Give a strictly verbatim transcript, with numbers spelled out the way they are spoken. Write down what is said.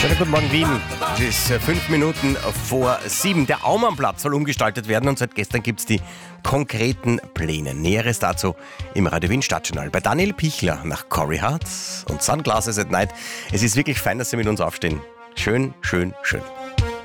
Schönen guten Morgen, Wien. Es ist äh, fünf Minuten vor sieben. Der Aumannplatz soll umgestaltet werden und seit gestern gibt es die konkreten Pläne. Näheres dazu im Radio Wien Stadtjournal. Bei Daniel Pichler nach Corey Hart und Sunglasses at Night. Es ist wirklich fein, dass Sie mit uns aufstehen. Schön, schön, schön.